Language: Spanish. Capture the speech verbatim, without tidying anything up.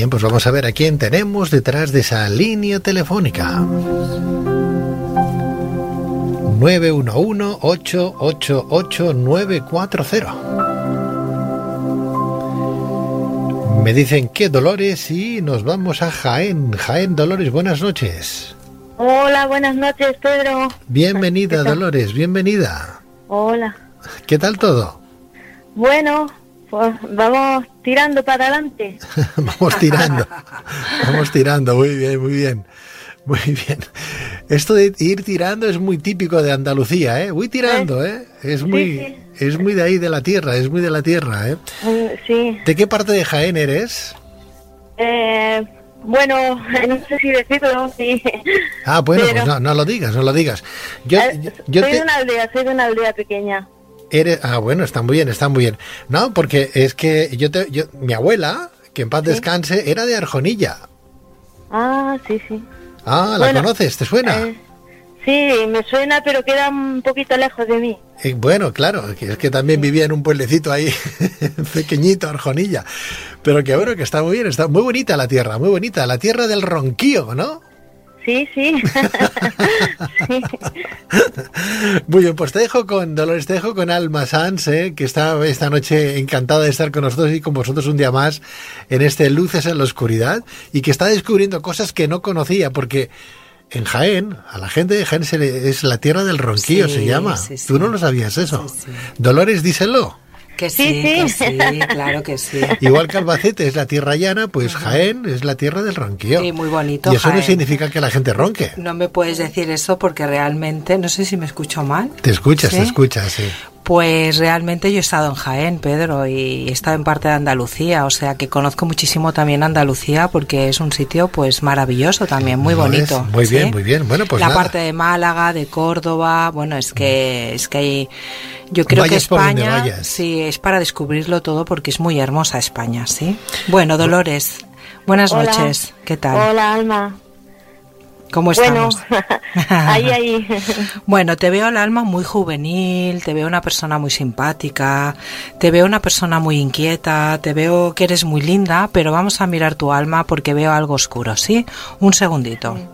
Bien, pues vamos a ver a quién tenemos detrás de esa línea telefónica. nueve uno uno, ocho ocho ocho, nueve cuatro cero. Me dicen que Dolores y nos vamos a Jaén. Jaén, Dolores, buenas noches. Hola, buenas noches, Pedro. Bienvenida, Dolores, bienvenida. Hola. ¿Qué tal todo? Bueno, pues vamos tirando para adelante. Vamos tirando, vamos tirando, muy bien, muy bien. Muy bien. Esto de ir tirando es muy típico de Andalucía, ¿eh? Voy tirando, ¿eh? Es muy, sí, sí. es muy de ahí, de la tierra, es muy de la tierra, ¿eh? Sí. ¿De qué parte de Jaén eres? Eh, bueno, no sé si decirlo, sí. Ah, bueno, Pero... pues no, no lo digas, no lo digas. Yo, eh, yo soy te... de una aldea, soy de una aldea pequeña. Eres... Ah, bueno, está muy bien, está muy bien. No, porque es que yo te, yo, mi abuela, que en paz ¿Sí? descanse, era de Arjonilla. Ah, sí, sí. Ah, ¿la bueno, conoces? ¿Te suena? Eh, sí, me suena, pero queda un poquito lejos de mí. Eh, bueno, claro, es que también vivía en un pueblecito ahí, pequeñito, Arjonilla. Pero que bueno, que está muy bien, está muy bonita la tierra, muy bonita, la tierra del Ronquío, ¿no? Sí, sí. Sí. Muy bien, pues te dejo con Dolores, te dejo con Alma Sanz, ¿eh? Que está esta noche encantada de estar con nosotros y con vosotros un día más en este Luces en la Oscuridad, y que está descubriendo cosas que no conocía, porque en Jaén, a la gente de Jaén se le, es la tierra del Ronquío, sí, se llama. Sí, sí. ¿Tú no lo sabías eso? Sí, sí. Dolores, díselo. Que sí, sí, sí. Que sí, claro que sí. Igual que Albacete es la tierra llana, pues Jaén es la tierra del ronquío. Sí, muy bonito. Y eso Jaén. No significa que la gente ronque. No me puedes decir eso porque realmente, no sé si me escucho mal. Te escuchas, ¿Sí? te escuchas, sí. Pues realmente yo he estado en Jaén, Pedro, y he estado en parte de Andalucía, o sea que conozco muchísimo también Andalucía porque es un sitio pues maravilloso también, muy ¿No bonito. Es? Muy ¿sí? bien, muy bien. Bueno, pues la nada. parte de Málaga, de Córdoba, bueno, es que es que hay, yo creo vayas que España, sí, es para descubrirlo todo porque es muy hermosa España, ¿sí? Bueno, Dolores, buenas Hola. noches, ¿qué tal? Hola, Alma. ¿Cómo estamos? Bueno, ahí, ahí. Bueno, te veo al alma muy juvenil, te veo una persona muy simpática, te veo una persona muy inquieta, te veo que eres muy linda, pero vamos a mirar tu alma porque veo algo oscuro, ¿sí? Un segundito.